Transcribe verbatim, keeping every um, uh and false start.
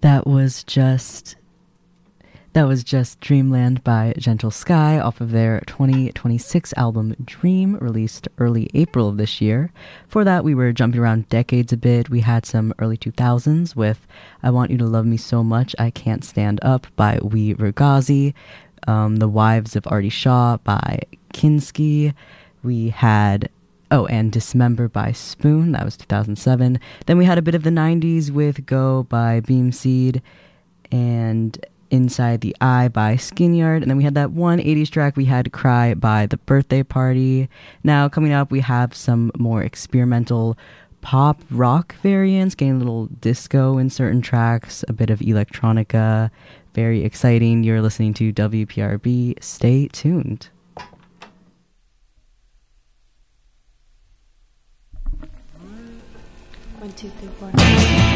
That was just that was just Dreamland by Gentle Sky off of their twenty twenty-six album Dream, released early April of this year. For that, we were jumping around decades a bit. We had some early two thousands with I Want You to Love Me So Much I Can't Stand Up by We Regazi, um, The Wives of Artie Shaw by Kinski. We had Oh, and Dismember by Spoon, that was two thousand seven. Then we had a bit of the nineties with Go by Beam Seed and Inside the Eye by Skinyard. And then we had that one eighties track, we had Cry by The Birthday Party. Now, coming up, we have some more experimental pop rock variants, getting a little disco in certain tracks, a bit of electronica. Very exciting. You're listening to W P R B. Stay tuned. One, two, three, four.